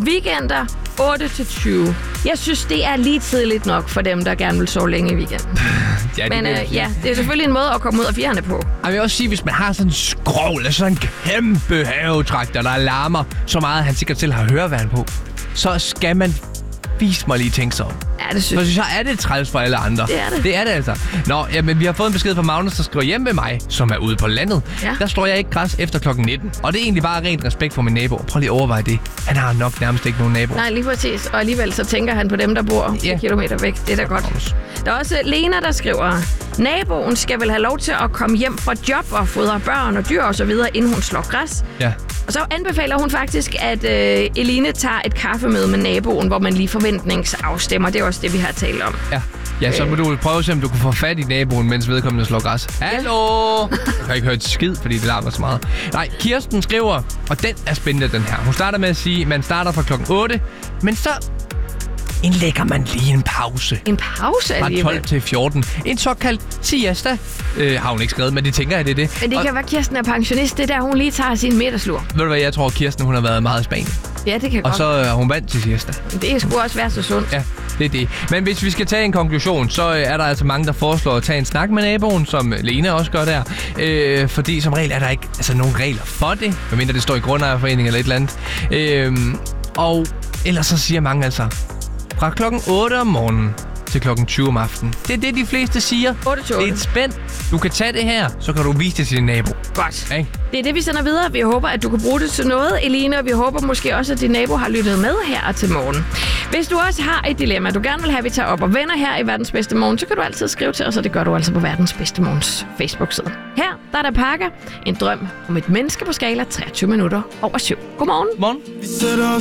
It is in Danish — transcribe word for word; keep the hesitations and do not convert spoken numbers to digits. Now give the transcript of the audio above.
Weekender otte til tyve. Jeg synes, det er lige tidligt nok for dem, der gerne vil sove længe i weekenden. ja, Men øh, ja, det er selvfølgelig en måde at komme ud af fjerne på. Jeg vil også sige, hvis man har sådan en skrovl, eller sådan en kæmpe havetraktor, der larmer så meget, at han sikkert selv har høreværn på, så skal man vise mig lige tænke sig om. Ja, det synes jeg. Så er det træls for alle andre. Det er det. Det er det altså. Nå, jamen, vi har fået en besked fra Magnus, der skriver hjem med mig, som er ude på landet. Ja. Der står jeg ikke græs efter klokken nitten. Og det er egentlig bare rent respekt for min nabo. Prøv lige at overveje det. Han har nok nærmest ikke nogen naboer. Nej, lige præcis. Og alligevel så tænker han på dem, der bor ja. kilometer væk. Det er da godt. Der er også Lena, der skriver, naboen skal vel have lov til at komme hjem fra job og fodre børn og dyr og så videre, inden hun slår græs. Ja. Og så anbefaler hun faktisk, at øh, Eline tager et kaffemøde med naboen, hvor man lige forventningsafstemmer. Det er også det, vi har talt om. Ja, ja så må du prøve at se, om du kan få fat i naboen, mens vedkommende slår græs. Hallo! Jeg har ikke hørt skid, fordi det larmer så meget. Nej, Kirsten skriver, og den er spændende, den her. Hun starter med at sige, at man starter fra klokken otte, men så indlægger man lige en pause. En pause alligevel? Fra tolv til fjorten. En såkaldt siesta. Øh, har hun ikke skrevet, men det tænker jeg, det er det. Men det og, kan være, Kirsten er pensionist. Det er der, hun lige tager sin middagslur. Ved du hvad, jeg tror, Kirsten hun har været meget i Spanien. Ja, det kan og godt. Og så er hun vant til siesta. Det skulle også være så sundt. Ja, det er det. Men hvis vi skal tage en konklusion, så er der altså mange, der foreslår at tage en snak med naboen, som Lena også gør der. Øh, fordi som regel er der ikke altså, nogen regler for det, medmindre det står i grundejerforening eller et eller andet. Øh, og ellers så siger mange altså, fra klokken otte om morgenen til klokken tyve om aftenen. Det er det, de fleste siger. otte til otte. Det er et spænd. Du kan tage det her, så kan du vise det til din nabo. Godt. Okay? Det er det, vi sender videre. Vi håber, at du kan bruge det til noget, Eline, og vi håber måske også, at din nabo har lyttet med her til morgen. Hvis du også har et dilemma, du gerne vil have, at vi tager op og vender her i Verdens Bedste Morgen, så kan du altid skrive til os, og det gør du altså på Verdens Bedste Morgens Facebook-side. Her der er der pakker. En drøm om et menneske på skala treogtyve minutter over syv. Godmorgen. Morgen. Vi sætter os